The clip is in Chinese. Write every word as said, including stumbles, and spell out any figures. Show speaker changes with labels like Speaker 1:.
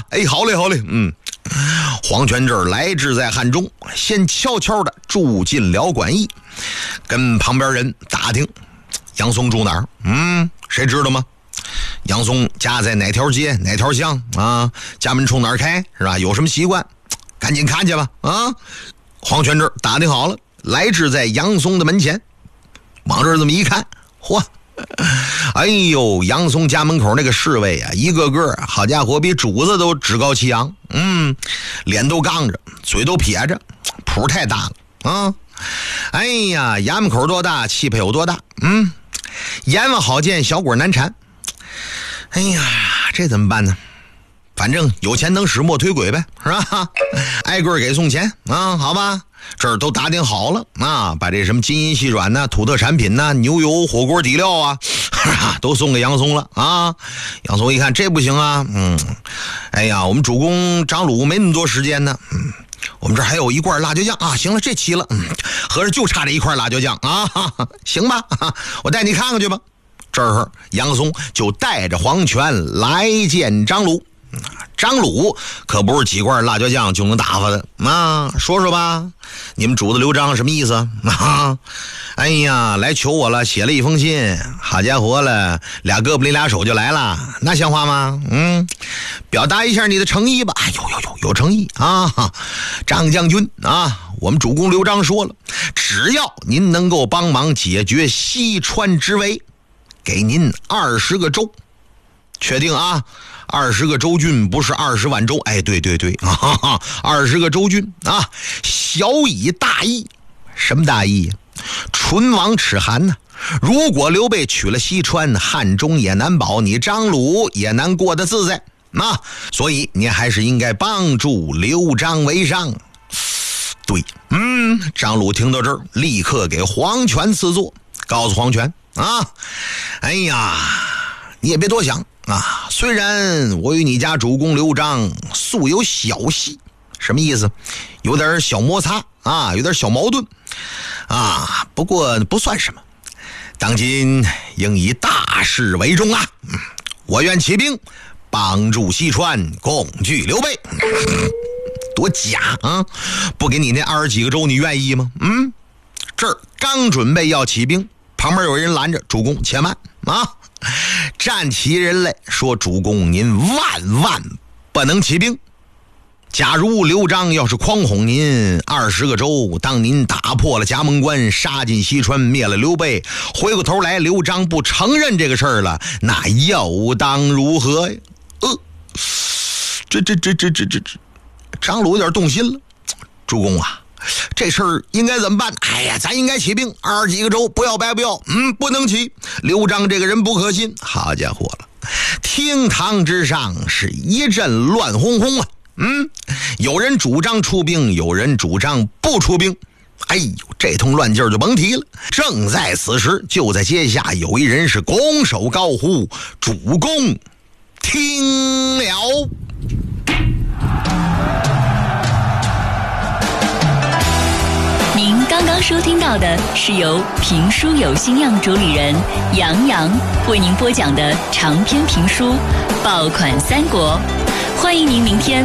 Speaker 1: 哎，好嘞好嘞，嗯。黄全志来至在汉中，先悄悄地住进了馆驿，跟旁边人打听杨松住哪儿。嗯，谁知道吗？杨松家在哪条街哪条巷啊？家门冲哪儿开是吧？有什么习惯？赶紧看去吧啊！黄全志打听好了，来至在杨松的门前，往这儿这么一看，嚯！哎呦，杨松家门口那个侍卫啊，一个个好家伙比主子都趾高气扬，嗯，脸都杠着，嘴都撇着，谱太大了啊！哎呀，衙门口多大，气派有多大？嗯，阎王好见，小鬼难缠。哎呀，这怎么办呢？反正有钱能使莫推鬼呗，是吧？挨个给送钱啊，好吧。这儿都打点好了啊，把这什么金银细软呐、土特产品呐、牛油火锅底料啊，都送给杨松了啊。杨松一看这不行啊，嗯，哎呀，我们主公张鲁没那么多时间呢，嗯，我们这儿还有一罐辣椒酱啊，行了，这齐了，嗯，合着就差这一块辣椒酱啊，哈哈行吧，哈哈我带你看看去吧。这儿杨松就带着黄权来见张鲁。张鲁可不是几罐辣椒酱就能打发的啊！说说吧，你们主子刘璋什么意思啊？哎呀，来求我了，写了一封信，好家伙了，俩胳膊离俩手就来了，那像话吗？嗯，表达一下你的诚意吧。哎呦呦呦，有诚意啊！张将军啊，我们主公刘璋说了，只要您能够帮忙解决西川之围，给您二十个州，确定啊？二十个州郡不是二十万州，哎，对对对，啊，二十个州郡啊，小以大义，什么大义？唇亡齿寒呢、啊。如果刘备取了西川，汉中也难保，你张鲁也难过得自在啊。所以你还是应该帮助刘璋为上。对，嗯，张鲁听到这儿，立刻给黄权赐座，告诉黄权啊，哎呀，你也别多想。啊，虽然我与你家主公刘璋素有小隙，什么意思？有点小摩擦啊，有点小矛盾啊，不过不算什么。当今应以大事为重啊！嗯、我愿起兵帮助西川，共拒刘备。嗯、多假啊！不给你那二十几个州，你愿意吗？嗯，这儿刚准备要起兵，旁边有人拦着，主公且慢啊！站起人来说，主公您万万不能起兵，假如刘璋要是诓哄您二十个州，当您打破了夹蒙关，杀进西川，灭了刘备，回过头来刘璋不承认这个事儿了，那又当如何呀？呃，这这这这这这这，张鲁有点动心了。主公啊，这事儿应该怎么办？哎呀，咱应该起兵，二十几个州不要白不要，嗯，不能起。刘璋这个人不可信。好家伙了，厅堂之上是一阵乱哄哄啊。嗯，有人主张出兵，有人主张不出兵。哎呦，这通乱劲儿就甭提了。正在此时，就在阶下有一人是拱手高呼：“主公，听了。”
Speaker 2: 您刚刚收听到的是由评书有心样主理人杨洋为您播讲的长篇评书《爆款三国》，欢迎您明天